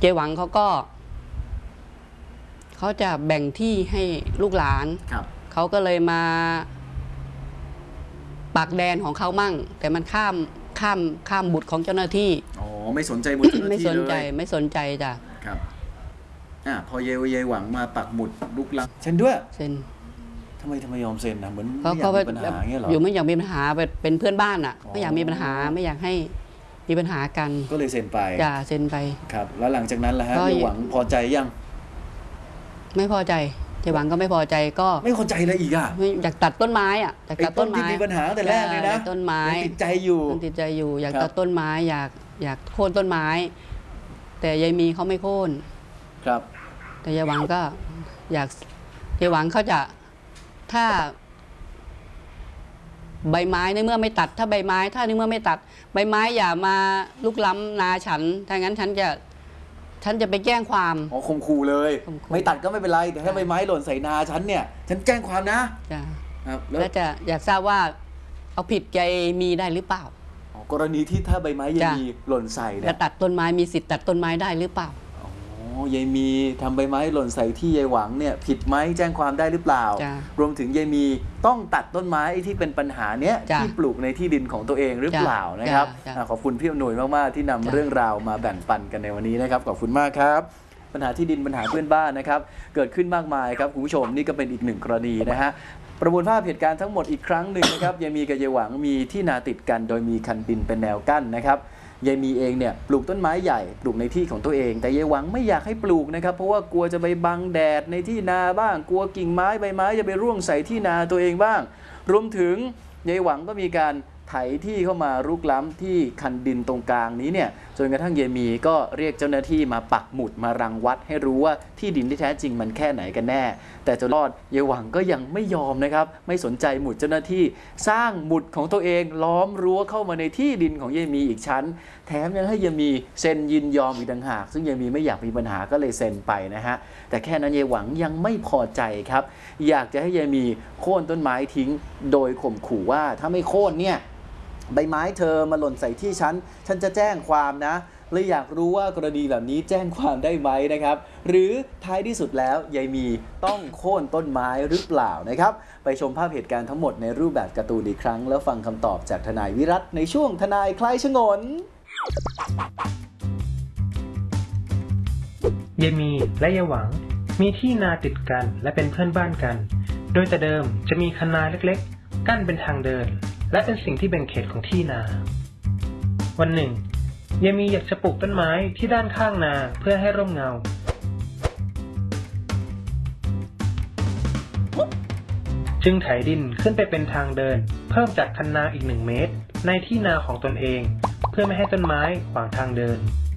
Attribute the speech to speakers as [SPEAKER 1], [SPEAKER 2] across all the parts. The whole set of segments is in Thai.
[SPEAKER 1] เจ๊หวังเขาจะแบ่งที่ให้ลูกหลานเขาก็เลยมาปักแดนของเขามั่งแต่มันข้ามบุตรของเจ้าหน้าที่
[SPEAKER 2] อ๋อไม่สนใจบุตรเจ้าหน้าที่เลยไม่ส
[SPEAKER 1] นใจจ้ะ
[SPEAKER 2] ครับพอเยหวังมาปักหมุดลุกล้ำเซ็นด้วย
[SPEAKER 1] เซ็น
[SPEAKER 2] ทำไมยอมเซ็นนะเหมือนไม่อยากมีปัญหาเงี้ยหรอ
[SPEAKER 1] อยู่ไม่อยากมีปัญหาเป็นเพื่อนบ้านอ่ะไม่อยากมีปัญหาไม่อยากให้มีปัญหากัน
[SPEAKER 2] ก็เลยเซ็นไป
[SPEAKER 1] จ้ะเซ็นไป
[SPEAKER 2] ครับแล้วหลังจากนั้นล่ะฮะเยหวังพอใจยัง
[SPEAKER 1] ไม่พอใจเจ๊หวังก็ไม่พอใจก็
[SPEAKER 2] ไม่พอใจอะไรอีกอ่ะ
[SPEAKER 1] อยากตัดต้นไม้อ่ะอยากตัดต้นไม้
[SPEAKER 2] ที่มีปัญหาแต่แรกเลยนะ
[SPEAKER 1] ต้นไม้
[SPEAKER 2] ติดใจอยู่
[SPEAKER 1] อยากตัดต้นไม้อยากโค่นต้นไม้แต่ยายมีเขาไม่โค่น
[SPEAKER 2] ครับ
[SPEAKER 1] แต่ยายหวังก็ยายหวังเขาจะถ้าใบไม้ในเมื่อไม่ตัดถ้าใบไม้ถ้าในเมื่อไม่ตัดใบไม้อย่ามาลุกล้ำนาฉันถ้างั้นฉันจะไปแจ้งความ
[SPEAKER 2] ข่มขู่เลยไม่ตัดก็ไม่เป็นไรแต่ถ้าใบไม้หล่นใส่นาฉันเนี่ยฉันแจ้งความนะ
[SPEAKER 1] จ้ะครับแล้วจะอยากทราบว่าเอาผิดแกมีได้หรือเปล่าก
[SPEAKER 2] รณีที่ถ้าใบไม้ยังมีหล่นใส่เนี่ย
[SPEAKER 1] จะตัดต้นไม้มีสิทธิ์ตัดต้นไม้ได้หรือเปล่า
[SPEAKER 2] ยายมีทำใบไม้หล่นใส่ที่ยายหวังเนี่ยผิดไหมแจ้งความได้หรือเปล่ารวมถึงยายมีต้องตัดต้นไม้ที่เป็นปัญหาเนี้ยที่ปลูกในที่ดินของตัวเองหรือเปล่านะครับขอบคุณพี่อำนวยมากๆที่นำเรื่องราวมาแบ่งปันกันในวันนี้นะครับขอบคุณมากครับปัญหาที่ดินปัญหาเพื่อนบ้านนะครับเกิดขึ้นมากมายครับคุณผู้ชมนี่ก็เป็นอีกหนึ่งกรณีนะฮะประมวลภาพเหตุการณ์ทั้งหมดอีกครั้งหนึ่งนะครับยายมีกับยายหวังมีที่นาติดกันโดยมีคันดินเป็นแนวกั้นนะครับยายมีเองเนี่ยปลูกต้นไม้ใหญ่ปลูกในที่ของตัวเองแต่ยายหวังไม่อยากให้ปลูกนะครับเพราะว่ากลัวจะไปบังแดดในที่นาบ้างกลัวกิ่งไม้ใบไม้จะไปร่วงใส่ที่นาตัวเองบ้างรวมถึงยายหวังก็มีการไถที่เข้ามารุกล้ำที่คันดินตรงกลางนี้เนี่ยจนกระทั่งยายมีก็เรียกเจ้าหน้าที่มาปักหมุดมารังวัดให้รู้ว่าที่ดินที่แท้จริงมันแค่ไหนกันแน่แต่จนรอดยายหวังก็ยังไม่ยอมนะครับไม่สนใจหมุดเจ้าหน้าที่สร้างหมุดของตัวเองล้อมรั้วเข้ามาในที่ดินของยายมีอีกชั้นแถมยังให้ยายมีเซ็นยินยอมอีกต่างหากซึ่งยายมีไม่อยากมีปัญหาก็เลยเซ็นไปนะฮะแต่แค่นั้นยายหวังยังไม่พอใจครับอยากจะให้ยายมีโค่นต้นไม้ทิ้งโดยข่มขู่ว่าถ้าไม่โค่นเนี่ยใบไม้เธอมาหล่นใส่ที่ฉันจะแจ้งความนะเลยอยากรู้ว่ากรณีแบบนี้แจ้งความได้ไหมนะครับหรือท้ายที่สุดแล้วยายมีต้องโค่นต้นไม้หรือเปล่านะครับไปชมภาพเหตุการณ์ทั้งหมดในรูปแบบการ์ตูนอีกครั้งแล้วฟังคำตอบจากทนายวิรัตในช่วงทนายคลายฉงน
[SPEAKER 3] ยายมีและยายหวังมีที่นาติดกันและเป็นเพื่อนบ้านกันโดยแต่เดิมจะมีคันนาเล็กๆกั้นเป็นทางเดินและเป็นสิ่งที่แบ่งเขตของที่นาวันหนึ่งยายมีอยากจะปลูกต้นไม้ที่ด้านข้างนาเพื่อให้ร่มเงาจึงไถดินขึ้นไปเป็นทางเดินเพิ่มจากคันนาอีก1 เมตรในที่นาของตนเองเพื่อไม่ให้ต้นไม้ขวางทางเดิน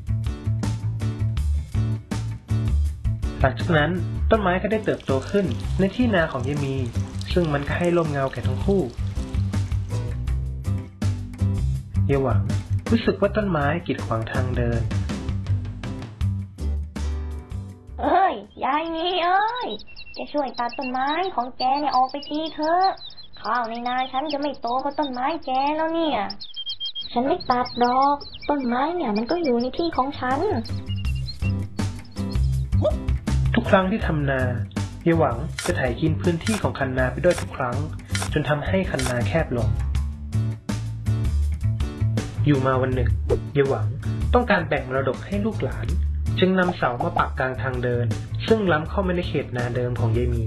[SPEAKER 3] หลังจากนั้นต้นไม้ก็ได้เติบโตขึ้นในที่นาของยายมีซึ่งมันก็ให้ร่มเงาแก่ทั้งคู่ยายหวังรู้สึกว่าต้นไม้กีดขวางทางเดิน
[SPEAKER 4] ยายมีจะช่วยตัดต้นไม้ของแกเนี่ยออกไปทีเถอะข้าวในนาฉันจะไม่โตเพราะต้นไม้แกแล้วเนี่ยฉันไม่ตัดดอกต้นไม้เนี่ยมันก็อยู่ในที่ของฉัน
[SPEAKER 3] ทุกครั้งที่ทำนายายหวังจะไถกินพื้นที่ของคันนาไปด้วยทุกครั้งจนทำให้คันนาแคบลงอยู่มาวันหนึ่งยายหวังต้องการแบ่งมรดกให้ลูกหลานจึงนำเสามาปักกลางทางเดินซึ่งล้ำเข้ามาในเขตนาเดิมของยาย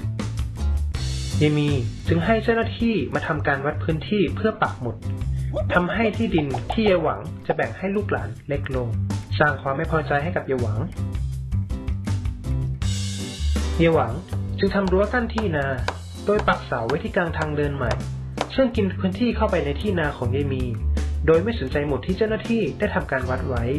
[SPEAKER 3] มีจึงให้เจ้าหน้าที่มาทำการวัดพื้นที่เพื่อปักหมุดทำให้ที่ดินที่ยายหวังจะแบ่งให้ลูกหลานเล็กลงสร้างความไม่พอใจให้กับยายหวังยายหวังจึงทำรั้วกั้นที่นาโดยปักเสาไว้ที่กลางทางเดินใหม่ซึ่งกินพื้นที่เข้าไปในที่นาของยายมีโดยไม่สนใจหมุดที่เจ้าหน้าที่ได้ทำการวัดไว้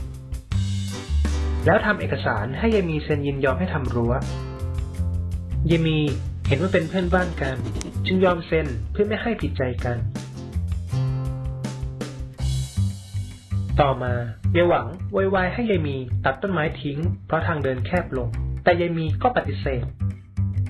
[SPEAKER 3] แล้วทำเอกสารให้ยายมีเซ็นยินยอมให้ทำรั้วยายมีเห็นว่าเป็นเพื่อนบ้านกันจึงยอมเซ็นเพื่อไม่ให้ผิดใจกันต่อมายายหวังโวยวายให้ยายมีตัดต้นไม้ทิ้งเพราะทางเดินแคบลงแต่ยายมีก็ปฏิเสธ